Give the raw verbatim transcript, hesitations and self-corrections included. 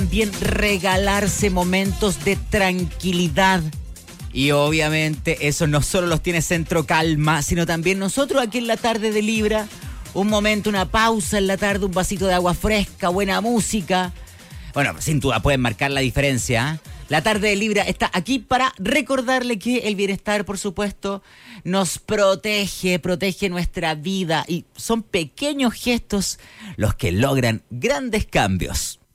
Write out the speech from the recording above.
también regalarse momentos de tranquilidad. Y obviamente eso no solo los tiene Centro Calma, sino también nosotros aquí en la tarde de Libra. Un momento, una pausa en la tarde, un vasito de agua fresca, buena música. Bueno, sin duda pueden marcar la diferencia, ¿eh? La tarde de Libra está aquí para recordarle que el bienestar, por supuesto, nos protege, protege nuestra vida. Y son pequeños gestos los que logran grandes cambios.